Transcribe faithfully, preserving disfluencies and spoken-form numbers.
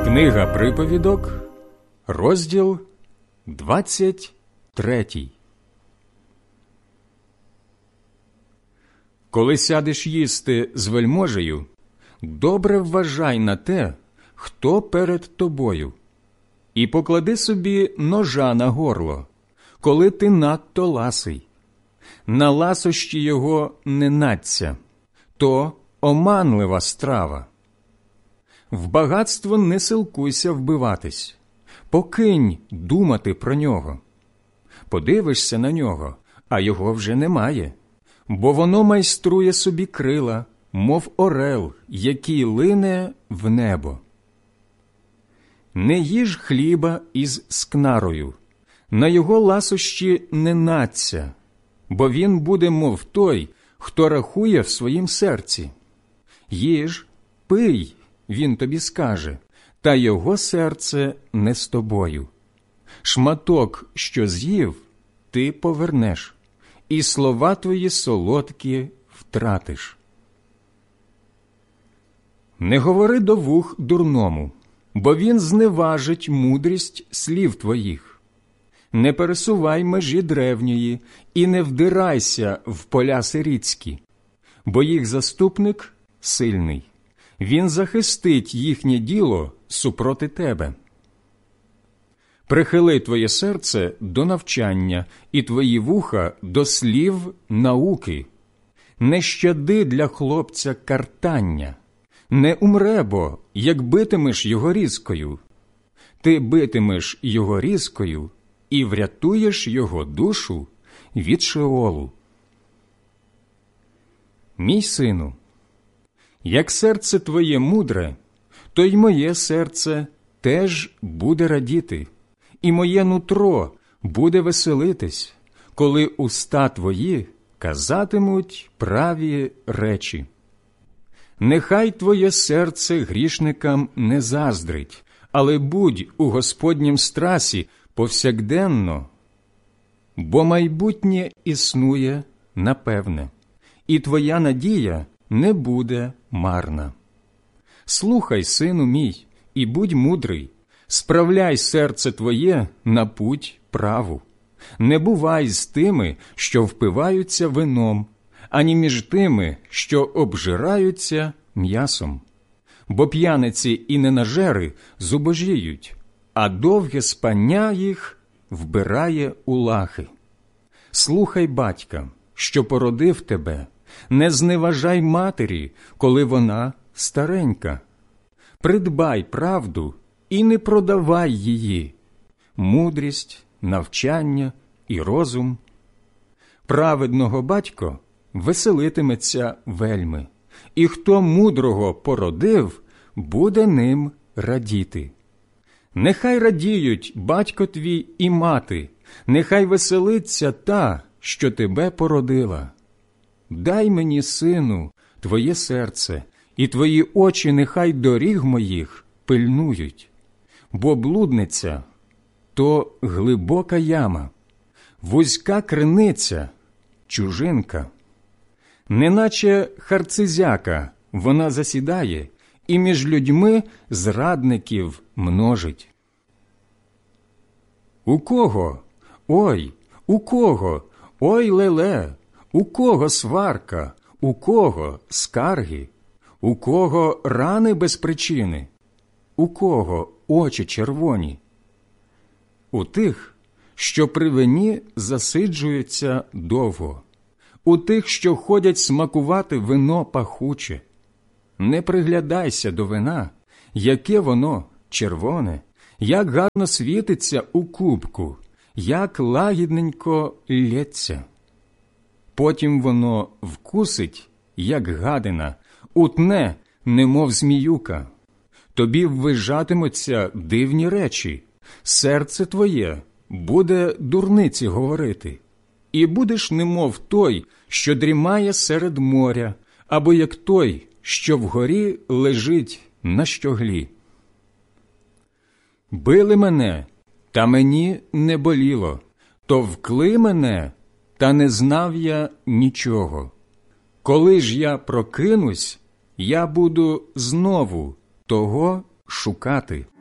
Книга Приповідок, розділ двадцять третій. Коли сядеш їсти з вельможею, добре вважай на те, хто перед тобою, і поклади собі ножа на горло, коли ти надто ласий. На ласощі його не надься, то оманлива страва. В багатство не силкуйся вбиватись, покинь думати про нього. Подивишся на нього, а його вже немає, бо воно майструє собі крила, мов орел, який лине в небо. Не їж хліба із скнарою, на його ласощі не надься, бо він буде, мов той, хто рахує в своїм серці. Їж, пий, він тобі скаже, та його серце не з тобою. Шматок, що з'їв, ти повернеш, і слова твої солодкі втратиш. Не говори до вух дурному, бо він зневажить мудрість слів твоїх. Не пересувай межі древньої і не вдирайся в поля сирітські, бо їх заступник сильний. Він захистить їхнє діло супроти тебе. Прихили твоє серце до навчання і твої вуха до слів науки. Не щади для хлопця картання, не умре бо, як битимеш його різкою. Ти битимеш його різкою і врятуєш його душу від Шеолу. Мій сину, як серце твоє мудре, то й моє серце теж буде радіти, і моє нутро буде веселитись, коли уста твої казатимуть праві речі. Нехай твоє серце грішникам не заздрить, але будь у Господнім страсі повсякденно, бо майбутнє існує напевне, і твоя надія не буде марна. Слухай, сину мій, і будь мудрий, справляй серце твоє на путь праву. Не бувай з тими, що впиваються вином, ані між тими, що обжираються м'ясом. Бо п'яниці і ненажери зубожіють, а довге спання їх вбирає у лахи. Слухай батька, що породив тебе, не зневажай матері, коли вона старенька. Придбай правду і не продавай її, мудрість, навчання і розум. Праведного батько веселитиметься вельми, і хто мудрого породив, буде ним радіти. Нехай радіють батько твій і мати, нехай веселиться та, що тебе породила. Дай мені, сину, твоє серце, і твої очі нехай доріг моїх пильнують. Бо блудниця – то глибока яма, вузька криниця – чужинка. Неначе харцизяка вона засідає, і між людьми зрадників множить. У кого? Ой, у кого? Ой, леле! У кого сварка? У кого скарги? У кого рани без причини? У кого очі червоні? У тих, що при вині засиджуються довго, у тих, що ходять смакувати вино пахуче. Не приглядайся до вина, яке воно червоне, як гарно світиться у кубку, як лагідненько лється. Потім воно вкусить, як гадина, утне, немов зміюка. Тобі ввижатимуться дивні речі, серце твоє буде дурниці говорити. І будеш немов той, що дрімає серед моря, або як той, що вгорі лежить на щоглі. Били мене, та мені не боліло, товкли мене, та не знав я нічого. Коли ж я прокинусь, я буду знову того шукати.